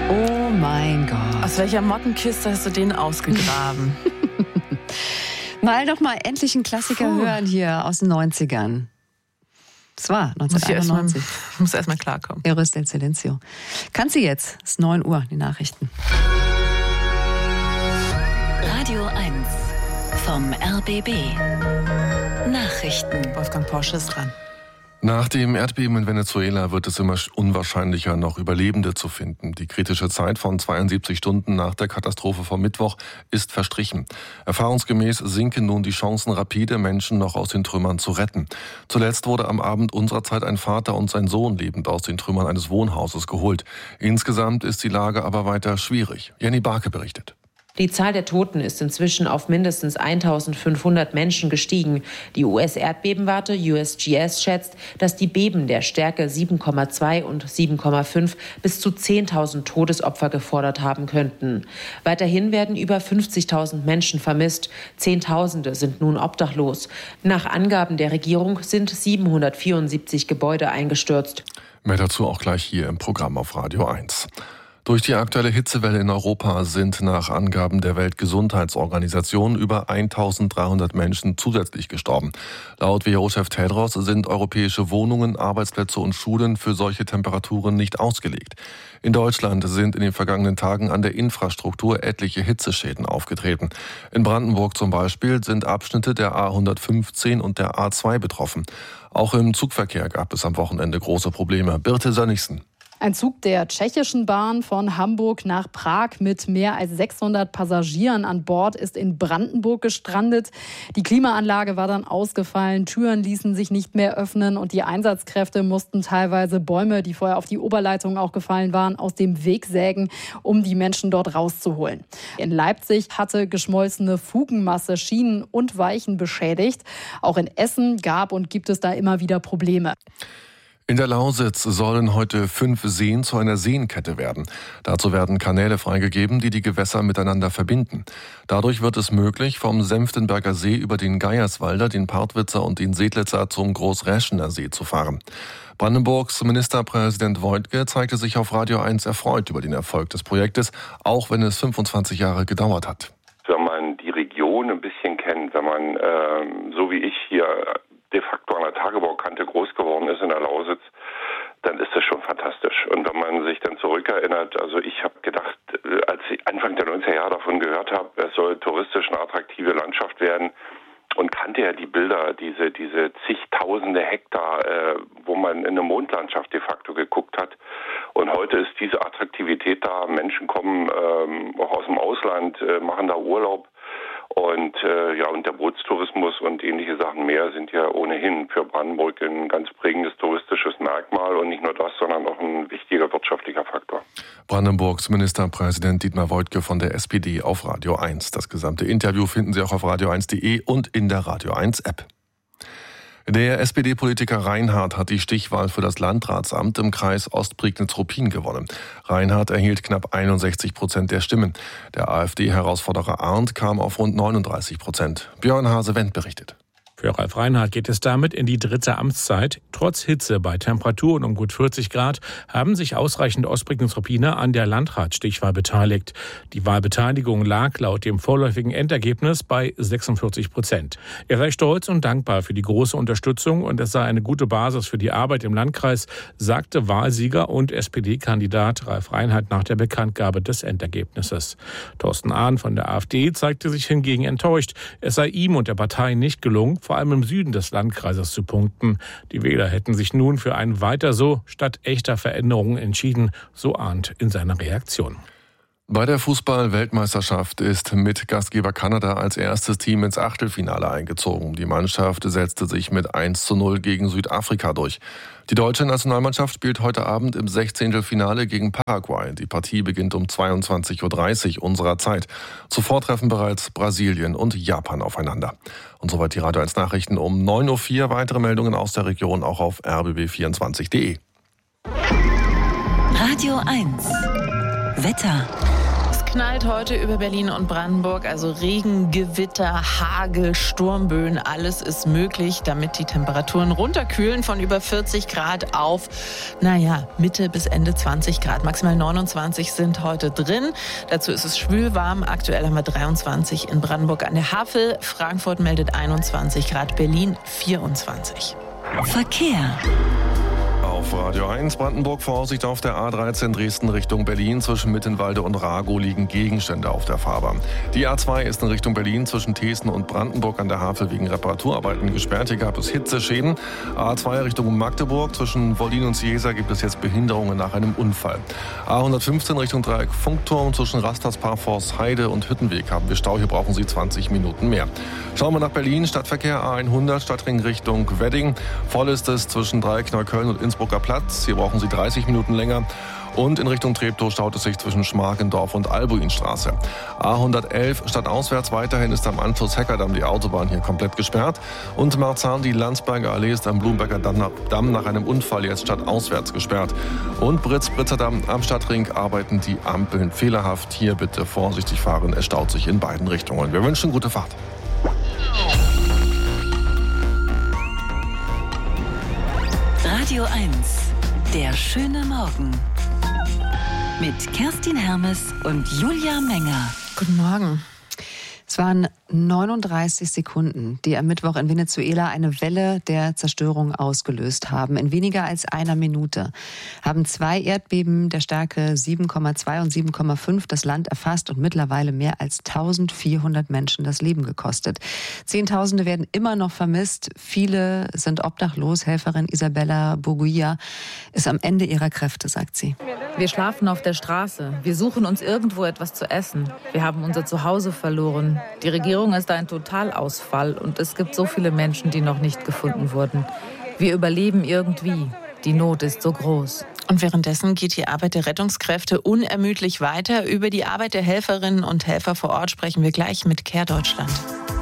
Oh mein Gott. Aus welcher Mottenkiste hast du den ausgegraben? Mal endlich einen Klassiker hören hier aus den 90ern. Das war 1991. Ich muss erst mal klarkommen. Héroes del Silencio. Kannst du jetzt? Es ist 9 Uhr, die Nachrichten. Radio 1 vom RBB. Nachrichten. Wolfgang Porsche ist dran. Nach dem Erdbeben in Venezuela wird es immer unwahrscheinlicher, noch Überlebende zu finden. Die kritische Zeit von 72 Stunden nach der Katastrophe vom Mittwoch ist verstrichen. Erfahrungsgemäß sinken nun die Chancen rapide, Menschen noch aus den Trümmern zu retten. Zuletzt wurde am Abend unserer Zeit ein Vater und sein Sohn lebend aus den Trümmern eines Wohnhauses geholt. Insgesamt ist die Lage aber weiter schwierig. Jenny Barke berichtet. Die Zahl der Toten ist inzwischen auf mindestens 1.500 Menschen gestiegen. Die US-Erdbebenwarte USGS schätzt, dass die Beben der Stärke 7,2 und 7,5 bis zu 10.000 Todesopfer gefordert haben könnten. Weiterhin werden über 50.000 Menschen vermisst. Zehntausende sind nun obdachlos. Nach Angaben der Regierung sind 774 Gebäude eingestürzt. Mehr dazu auch gleich hier im Programm auf Radio 1. Durch die aktuelle Hitzewelle in Europa sind nach Angaben der Weltgesundheitsorganisation über 1.300 Menschen zusätzlich gestorben. Laut WHO-Chef Tedros sind europäische Wohnungen, Arbeitsplätze und Schulen für solche Temperaturen nicht ausgelegt. In Deutschland sind in den vergangenen Tagen an der Infrastruktur etliche Hitzeschäden aufgetreten. In Brandenburg zum Beispiel sind Abschnitte der A115 und der A2 betroffen. Auch im Zugverkehr gab es am Wochenende große Probleme. Birte Sönnigsen. Ein Zug der tschechischen Bahn von Hamburg nach Prag mit mehr als 600 Passagieren an Bord ist in Brandenburg gestrandet. Die Klimaanlage war dann ausgefallen, Türen ließen sich nicht mehr öffnen und die Einsatzkräfte mussten teilweise Bäume, die vorher auf die Oberleitung auch gefallen waren, aus dem Weg sägen, um die Menschen dort rauszuholen. In Leipzig hatte geschmolzene Fugenmasse Schienen und Weichen beschädigt. Auch in Essen gab und gibt es da immer wieder Probleme. In der Lausitz sollen heute 5 Seen zu einer Seenkette werden. Dazu werden Kanäle freigegeben, die die Gewässer miteinander verbinden. Dadurch wird es möglich, vom Senftenberger See über den Geierswalder, den Partwitzer und den Sedlitzer zum Großräschener See zu fahren. Brandenburgs Ministerpräsident Woidke zeigte sich auf Radio 1 erfreut über den Erfolg des Projektes, auch wenn es 25 Jahre gedauert hat. Wenn man die Region ein bisschen kennt, wenn man so wie ich hier de facto an der Tagebaukante groß geworden ist in der Lausitz, dann ist das schon fantastisch. Und wenn man sich dann zurückerinnert, also ich habe gedacht, als ich Anfang der 90er Jahre davon gehört habe, es soll touristisch eine attraktive Landschaft werden und kannte ja die Bilder, diese zigtausende Hektar, wo man in eine Mondlandschaft de facto geguckt hat. Und heute ist diese Attraktivität da. Menschen kommen auch aus dem Ausland, machen da Urlaub. Und und der Bootstourismus und ähnliche Sachen mehr sind ja ohnehin für Brandenburg ein ganz prägendes touristisches Merkmal und nicht nur das, sondern auch ein wichtiger wirtschaftlicher Faktor. Brandenburgs Ministerpräsident Dietmar Woidke von der SPD auf Radio 1. Das gesamte Interview finden Sie auch auf radio1.de und in der Radio 1 App. Der SPD-Politiker Reinhardt hat die Stichwahl für das Landratsamt im Kreis Ostprignitz-Ruppin gewonnen. Reinhardt erhielt knapp 61% der Stimmen. Der AfD-Herausforderer Arndt kam auf rund 39%. Björn Hase-Wendt berichtet. Für Ralf Reinhardt geht es damit in die 3. Amtszeit. Trotz Hitze bei Temperaturen um gut 40 Grad haben sich ausreichend Ostprignitz-Ruppiner an der Landratsstichwahl beteiligt. Die Wahlbeteiligung lag laut dem vorläufigen Endergebnis bei 46%. Er sei stolz und dankbar für die große Unterstützung und es sei eine gute Basis für die Arbeit im Landkreis, sagte Wahlsieger und SPD-Kandidat Ralf Reinhardt nach der Bekanntgabe des Endergebnisses. Thorsten Ahn von der AfD zeigte sich hingegen enttäuscht. Es sei ihm und der Partei nicht gelungen, vor allem im Süden des Landkreises zu punkten. Die Wähler hätten sich nun für ein Weiter so statt echter Veränderungen entschieden, so Arndt in seiner Reaktion. Bei der Fußball-Weltmeisterschaft ist mit Gastgeber Kanada als erstes Team ins Achtelfinale eingezogen. Die Mannschaft setzte sich mit 1:0 gegen Südafrika durch. Die deutsche Nationalmannschaft spielt heute Abend im 16. Finale gegen Paraguay. Die Partie beginnt um 22:30 Uhr unserer Zeit. Zuvor treffen bereits Brasilien und Japan aufeinander. Und soweit die Radio 1 Nachrichten um 9:04 Uhr. Weitere Meldungen aus der Region auch auf rbb24.de. Radio 1 Wetter. knallt heute über Berlin und Brandenburg, also Regen, Gewitter, Hagel, Sturmböen, alles ist möglich, damit die Temperaturen runterkühlen von über 40 Grad auf, Mitte bis Ende 20 Grad. Maximal 29 sind heute drin. Dazu ist es schwül warm. Aktuell haben wir 23 in Brandenburg an der Havel. Frankfurt meldet 21 Grad, Berlin 24. Verkehr. Auf Radio 1 Brandenburg Vorsicht auf der A13 Dresden Richtung Berlin. Zwischen Mittenwalde und Ragow liegen Gegenstände auf der Fahrbahn. Die A2 ist in Richtung Berlin zwischen Thesen und Brandenburg an der Havel wegen Reparaturarbeiten gesperrt. Hier gab es Hitzeschäden. A2 Richtung Magdeburg zwischen Wollin und Ciesa gibt es jetzt Behinderungen nach einem Unfall. A115 Richtung Dreieck Funkturm zwischen Rastersparforst Heide und Hüttenweg haben wir Stau. Hier brauchen Sie 20 Minuten mehr. Schauen wir nach Berlin. Stadtverkehr A100 Stadtring Richtung Wedding. Voll ist es zwischen Dreieck Neukölln und Innsbrucker Platz. Hier brauchen Sie 30 Minuten länger. Und in Richtung Treptow staut es sich zwischen Schmargendorf und Albuinstraße. A111 stadtauswärts weiterhin ist am Anschluss Heckerdamm die Autobahn hier komplett gesperrt. Und Marzahn, die Landsberger Allee ist am Blumberger Damm nach einem Unfall jetzt stadtauswärts gesperrt. Und Britzerdamm am Stadtring arbeiten die Ampeln fehlerhaft. Hier bitte vorsichtig fahren, es staut sich in beiden Richtungen. Wir wünschen gute Fahrt. Radio 1, der schöne Morgen. Mit Kerstin Hermes und Julia Menger. Guten Morgen. Es waren 39 Sekunden, die am Mittwoch in Venezuela eine Welle der Zerstörung ausgelöst haben. In weniger als einer Minute haben 2 Erdbeben der Stärke 7,2 und 7,5 das Land erfasst und mittlerweile mehr als 1400 Menschen das Leben gekostet. Zehntausende werden immer noch vermisst. Viele sind obdachlos. Helferin Isabella Boguia ist am Ende ihrer Kräfte, sagt sie. Wir schlafen auf der Straße. Wir suchen uns irgendwo etwas zu essen. Wir haben unser Zuhause verloren. Die Regierung ist ein Totalausfall und es gibt so viele Menschen, die noch nicht gefunden wurden. Wir überleben irgendwie. Die Not ist so groß. Und währenddessen geht die Arbeit der Rettungskräfte unermüdlich weiter. Über die Arbeit der Helferinnen und Helfer vor Ort sprechen wir gleich mit Care Deutschland.